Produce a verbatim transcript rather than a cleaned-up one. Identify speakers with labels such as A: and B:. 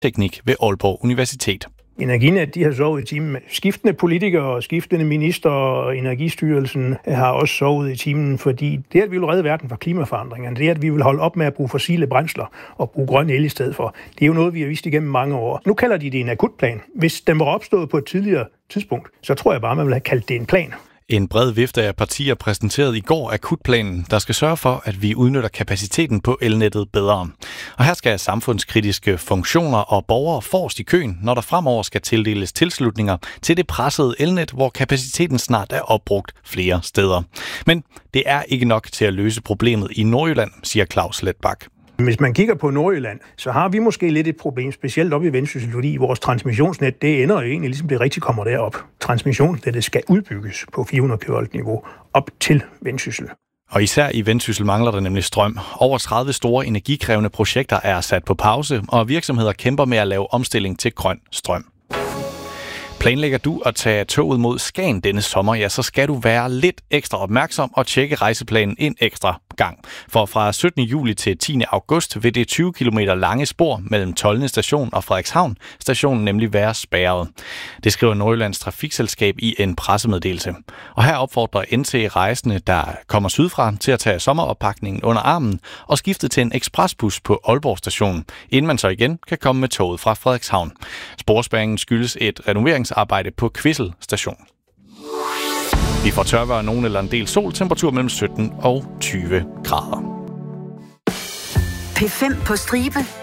A: Teknik ved Aalborg Universitet.
B: Energinet, de har sovet i timen. Skiftende politikere og skiftende minister og Energistyrelsen har også sovet i timen, fordi det, at vi vil redde verden fra klimaforandringerne, det, at vi vil holde op med at bruge fossile brændsler og bruge grøn el i stedet for, det er jo noget, vi har vist igennem mange år. Nu kalder de det en akutplan. Hvis den var opstået på et tidligere tidspunkt, så tror jeg bare, man vil have kaldt det en plan.
A: En bred vifte af partier præsenterede i går akutplanen, der skal sørge for, at vi udnytter kapaciteten på elnettet bedre. Og her skal samfundskritiske funktioner og borgere forrest i køen, når der fremover skal tildeles tilslutninger til det pressede elnet, hvor kapaciteten snart er opbrugt flere steder. Men det er ikke nok til at løse problemet i Nordjylland, siger Claus Letbak.
B: Hvis man kigger på Nordjylland, så har vi måske lidt et problem, specielt oppe i Vendsyssel, fordi vores transmissionsnet, det ender jo egentlig, ligesom det rigtig kommer derop. Transmissionsnettet skal udbygges på fire hundrede kilovolt niveau op til Vendsyssel.
A: Og især i Vendsyssel mangler der nemlig strøm. Over tredive store energikrævende projekter er sat på pause, og virksomheder kæmper med at lave omstilling til grøn strøm. Planlægger du at tage toget mod Skagen denne sommer, ja, så skal du være lidt ekstra opmærksom og tjekke rejseplanen en ekstra gang. For fra syttende juli til tiende august vil det tyve kilometer lange spor mellem Tolne station og Frederikshavn stationen nemlig være spærret. Det skriver Nordjyllands Trafikselskab i en pressemeddelelse. Og her opfordrer N T rejsende, der kommer sydfra, til at tage sommeroppakningen under armen og skifte til en ekspresbus på Aalborg station, inden man så igen kan komme med toget fra Frederikshavn. Sporspærringen skyldes et renoveringsarbejde på Kvissel station. Vi får tørvejr, nogen eller en del sol, temperatur mellem sytten og tyve grader.
C: P fem på stribe.